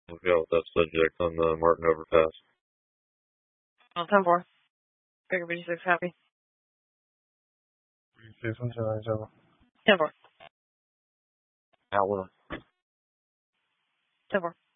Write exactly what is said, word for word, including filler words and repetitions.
We'll go with that subject on the Martin overpass. Oh, ten four. Figure fifty-six, happy. fifty-six, one seven nine seven. ten four. Outlaw. ten four.